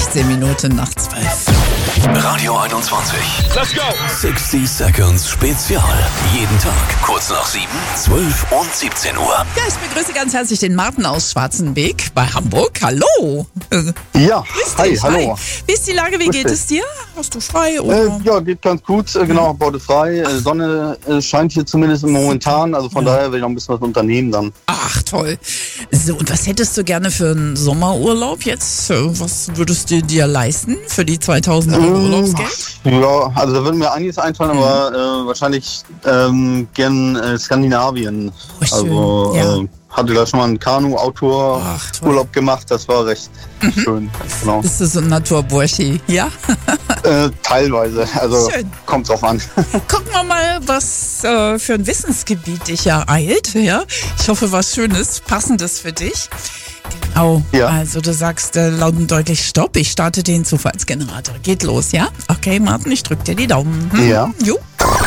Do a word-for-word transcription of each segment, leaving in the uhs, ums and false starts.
sechzehn Minuten nach zwölf. Radio einundzwanzig. Let's go! sechzig Seconds Spezial. Jeden Tag kurz nach sieben, zwölf und siebzehn Uhr. Ja, ich begrüße ganz herzlich den Martin aus Schwarzenbeek bei Hamburg. Hallo. Ja, Grüß hi, dich, hallo. hi. Wie ist die Lage? Wie Grüß geht dich. es dir? Hast du frei? Oder? Äh, ja, geht ganz gut, äh, genau, Borde frei. Äh, Sonne äh, scheint hier zumindest momentan, also von Ja. daher will ich noch ein bisschen was unternehmen dann. Ach, toll. So, und was hättest du gerne für einen Sommerurlaub jetzt? Äh, Was würdest du dir leisten für die zweitausend Euro Ähm, Urlaubsgeld? Ja, also da würde mir einiges einfallen, aber äh, wahrscheinlich ähm, gern äh, Skandinavien. Oh, schön. Also Ja. äh, hatte da schon mal einen Ach, toll. Kanu-Outdoor-Urlaub gemacht, das war recht schön. Genau. Bist du so ein Naturburschi, ja? Äh, teilweise, also Schön. kommt drauf an. Gucken wir mal, was äh, für ein Wissensgebiet dich ereilt. Ja? Ich hoffe, was Schönes, Passendes für dich. Genau. Ja. Also du sagst äh, laut und deutlich Stopp. Ich starte den Zufallsgenerator. Geht los, ja? Okay, Martin, ich drück dir die Daumen. Hm? Ja. Jo.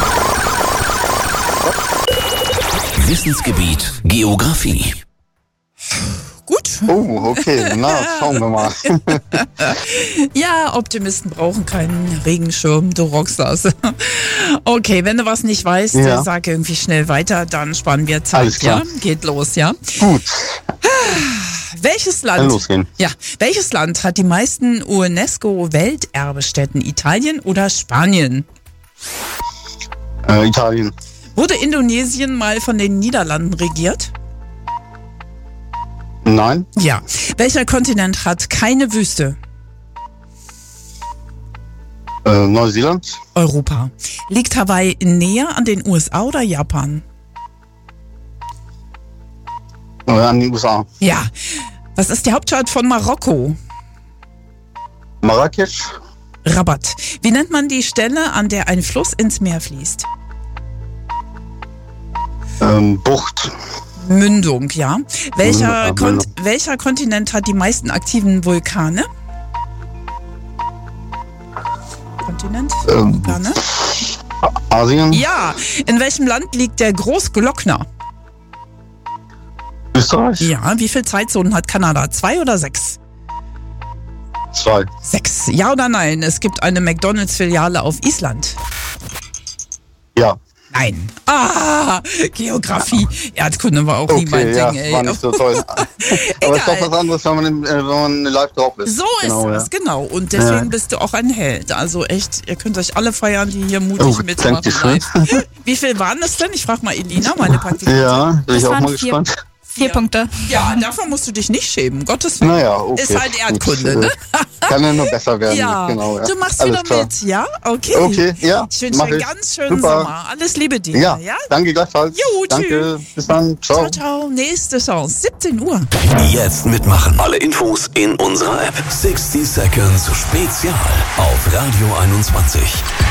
Wissensgebiet Geografie. Gut. Oh, okay, na, schauen wir mal. Ja, Optimisten brauchen keinen Regenschirm, du rockst das. Okay, wenn du was nicht weißt, Ja. sag irgendwie schnell weiter, dann sparen wir Zeit. Alles klar. Ja? Geht los, ja? Gut, Welches kann Land? losgehen. Ja, welches Land hat die meisten UNESCO-Welterbestätten? Italien oder Spanien? Äh, Italien. Wurde Indonesien mal von den Niederlanden regiert? Nein. Ja. Welcher Kontinent hat keine Wüste? Äh, Neuseeland. Europa. Liegt Hawaii näher an den U S A oder Japan? Äh, an die U S A. Ja. Was ist die Hauptstadt von Marokko? Marrakesch. Rabat. Wie nennt man die Stelle, an der ein Fluss ins Meer fließt? Ähm, Bucht. Mündung, ja. Welcher, Mündung, Kon Mündung. welcher Kontinent hat die meisten aktiven Vulkane? Kontinent? Ähm, Vulkane? Asien. Ja. In welchem Land liegt der Großglockner? Österreich. Ja. Wie viele Zeitzonen hat Kanada? Zwei oder sechs? Zwei. Sechs. Ja oder nein? Es gibt eine McDonalds-Filiale auf Island. Ja. Nein. Ah, Geografie. Erdkunde war auch nie mein Okay, ja, Ding, ey. war nicht so toll. Aber es ist doch was anderes, wenn man, im, äh, wenn man live drauf ist. So genau, ist ja. es, genau. Und deswegen Ja. bist du auch ein Held. Also echt, ihr könnt euch alle feiern, die hier mutig Oh, mitmachen. Dankeschön. live. Wie viel waren es denn? Ich frage mal Elina, meine Praktikantin. Ja, bin ich Das auch waren mal vier- gespannt. Vier Punkte. Ja, davon musst du dich nicht schämen, Gottes Willen. Naja, okay. Ist halt Erdkunde, Gut, ne? äh, Kann ja nur besser werden. Ja, Genau, ja. du machst Alles wieder klar. mit, ja? Okay. Okay, ja, Ich wünsche mach dir einen ich. ganz schönen Super. Sommer. Alles Liebe dir. Ja, ja? danke gleichfalls. Jo, Danke, bis dann. Ciao. Ciao, ciao. Nächste Chance. siebzehn Uhr. Jetzt mitmachen. Alle Infos in unserer App. sechzig Seconds Spezial auf Radio einundzwanzig.